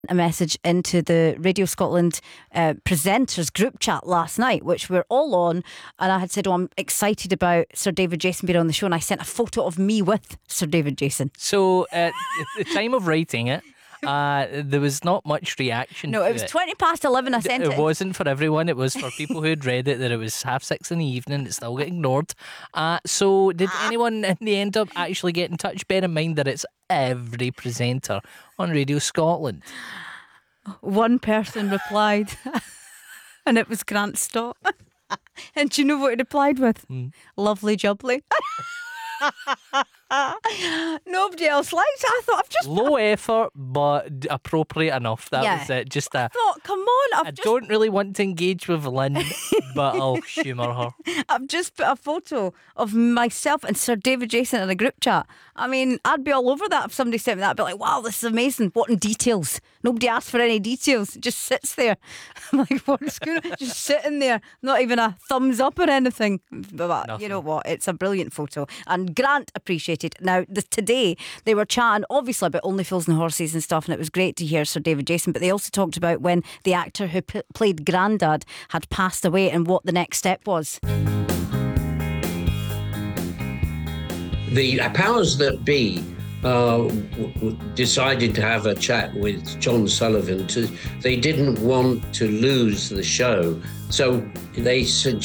a message into the Radio Scotland presenters group chat last night, which we're all on, and I had said, I'm excited about Sir David Jason being on the show, and I sent a photo of me with Sir David Jason. So at the time of writing it, there was not much reaction. No, it was 20 past 11 I sent it. It wasn't for everyone. It was for people who had read it, that it was 6:30 in the evening. It still got ignored. So did anyone in the end up actually get in touch? Bear in mind that it's every presenter on Radio Scotland. One person replied and it was Grant Stott. And do you know what he replied with? Lovely jubbly. Nobody else liked it. I thought, I've just low effort but appropriate enough. That was it. Just I thought, come on, I don't really want to engage with Lynn, but I'll humour her. I've just put a photo of myself and Sir David Jason in a group chat. I mean, I'd be all over that if somebody sent me that. I'd be like, wow, this is amazing. What in details? Nobody asked for any details. It just sits there. I'm like, what's going on? Just sitting there. Not even a thumbs up or anything. But you know what? It's a brilliant photo. And Grant appreciated. Now, today they were chatting obviously about Only Fools and Horses and stuff, and it was great to hear Sir David Jason, but they also talked about when the actor who played Grandad had passed away and what the next step was. The powers that be decided to have a chat with John Sullivan. They didn't want to lose the show, so they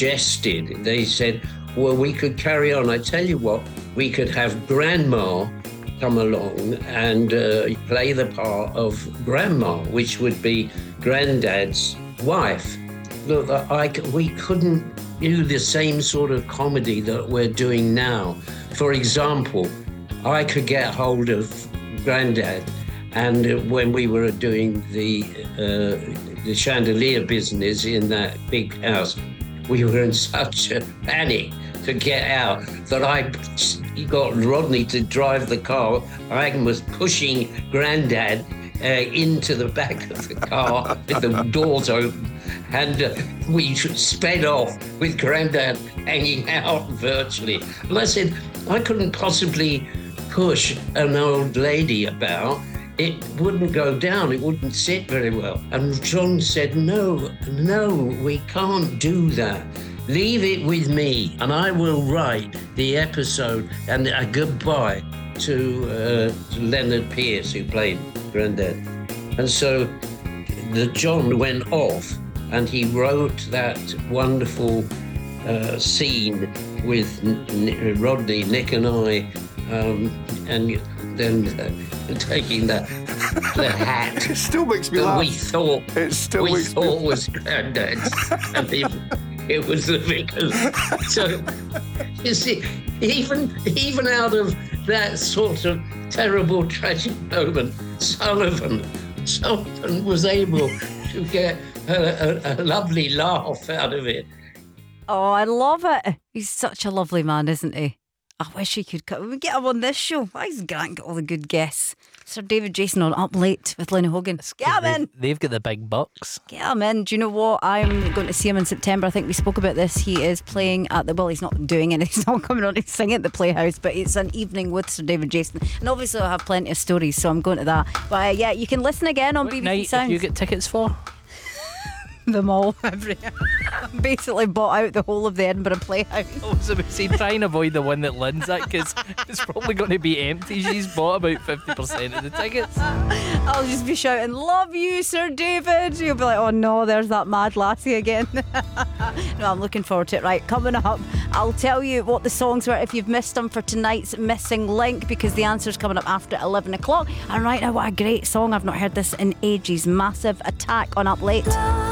said, well, we could carry on. I tell you what, we could have Grandma come along and play the part of Grandma, which would be Grandad's wife. Look, we couldn't do the same sort of comedy that we're doing now. For example, I could get hold of Grandad, and when we were doing the chandelier business in that big house, we were in such a panic to get out that I got Rodney to drive the car. I was pushing Grandad into the back of the car with the doors open, and we sped off with Grandad hanging out virtually. And I said, I couldn't possibly push an old lady about. It wouldn't go down, it wouldn't sit very well. And John said, no, we can't do that. Leave it with me, and I will write the episode and a goodbye to Leonard Pierce, who played Grandad. And so John went off, and he wrote that wonderful scene with Rodney, Nick and I, and then taking the hat. It still makes me laugh. We thought was Grandad's, and it was the vicar's. So you see, even out of that sort of terrible, tragic moment, Sullivan was able to get a lovely laugh out of it. Oh, I love it. He's such a lovely man, isn't he? I wish he could come. We get him on this show. Why has Grant got all the good guests? Sir David Jason on Up Late with Lenny Hogan. Get him in. They've got the big bucks. Get him in. Do you know what? I'm going to see him in September. I think we spoke about this. He is playing at he's not doing it. He's not coming on to sing at the Playhouse, but it's an evening with Sir David Jason. And obviously I have plenty of stories, so I'm going to that. But yeah, you can listen again on What BBC night Sounds. you get tickets for? Them all. Basically bought out the whole of the Edinburgh Playhouse. I was about to say, try and avoid the one that Lynn's at, because it's probably going to be empty. She's bought about 50% of the tickets. I'll just be shouting, love you, Sir David. You'll be like, oh no, there's that mad lassie again. No, I'm looking forward to it. Right, coming up, I'll tell you what the songs were if you've missed them for tonight's Missing Link, because the answer's coming up after 11 o'clock. And right now, what a great song. I've not heard this in ages. Massive Attack on Up Late.